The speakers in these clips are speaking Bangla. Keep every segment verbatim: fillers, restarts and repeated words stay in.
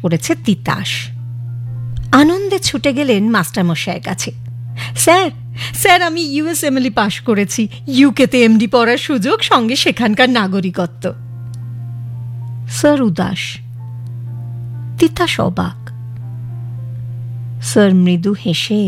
পড়েছে তিতাস। আনন্দে ছুটে গেলেন মাস্টারমশাইয়ের কাছে। স্যার স্যার আমি ইউএসএমএলই পাশ করেছি, ইউকেতে এমডি পড়ার সুযোগ, সঙ্গে সেখানকার নাগরিকত্ব। স্যার উদাস, তিতাস অবাক। স্যার মৃদু হেসে,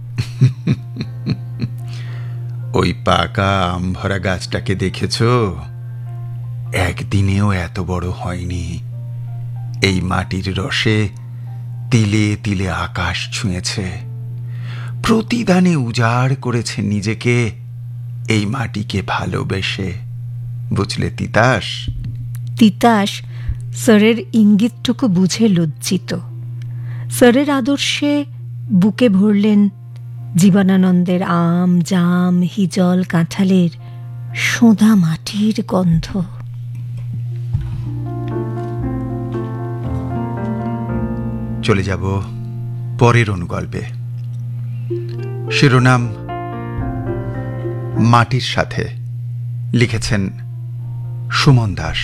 ওই পাকা আমভরা গাছটাকে দেখেছ? একদিনেও এত বড় হয়নি। এই মাটির রসে তিলে তিলে আকাশ ছুঁয়েছে, প্রতিদানে উজাড় করেছে নিজেকে এই মাটিকে ভালোবেসে। বুঝলে তিতাস? তিতাস স্যারের ইঙ্গিতটুকু বুঝে লজ্জিত। স্যারের আদর্শে বুকে ভরলেন জীবনানন্দের আম, জাম, হিজল, কাঁঠালের সোঁদা মাটির গন্ধ। চলে যাব পরের অনুগল্পে। শিরোনাম মাটির সাথে। লিখেছেন সুমন দাস।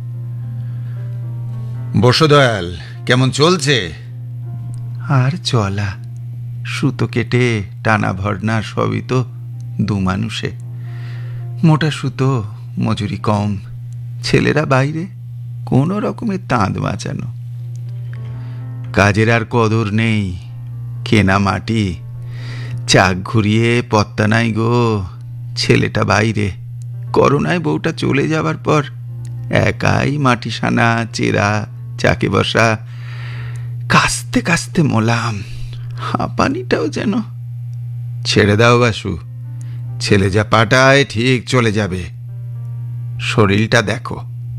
বসো দয়াল, কেমন চলছে? আর চলা, সুতো কেটে টানা ভরনা সবই তো দু মানুষে। মোটা সুতো, মজুরি কম, ছেলেরা বাইরে, কোনো রকমের তাঁত বাঁচানো। কাজের আর কদর নেই, কেনা মাটি, চাক ঘুরিয়ে পত্তা নাই গো। ছেলেটা বাইরে, করোনায় বউটা চলে যাবার পর একাই মাটি সানা, চেরা, চাকে বসা, কাস্তে কাস্তে মোলাম। হাঁপানিটাও যেন। ছেড়ে দাও বাসু, ছেলে যা পাঠায় ঠিক চলে যাবে। শরীরটা দেখো।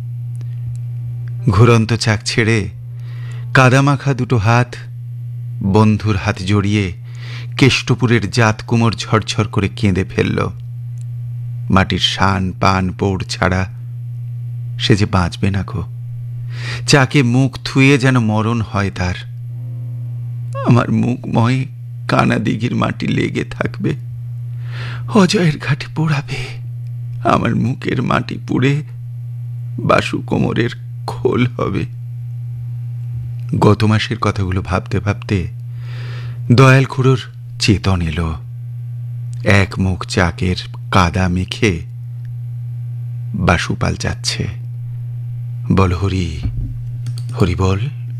ঘুরন্ত চাক ছেড়ে কাদামাখা দুটো হাত বন্ধুর হাত জড়িয়ে কেষ্টপুরের জাত কুমোর ঝরঝর করে কেঁদে ফেলল। মাটির শান পান পৌড় ছাড়া সে যে বাঁচবে না গো। চাকে মুখ থুয়ে যেন মরণ হয় তার। আমার মুখময় কানা দিঘির মাটি লেগে থাকবে, অজয়ের ঘাটে পোড়াবে। আমার মুখের মাটি পুড়ে বাসু কোমরের খোল হবে। গত মাসের কথাগুলো ভাবতে ভাবতে দয়াল খুড়োর চেতন এলো। এক মুখ চাকের কাদা মেখে বাসুপাল যাচ্ছে। বল হরি, হরি বল।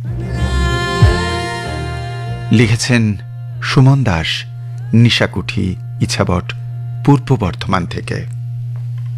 লিখেছেন সুমন দাস, নিশাকুঠি, ইছাবট, পূর্ব বর্ধমান থেকে।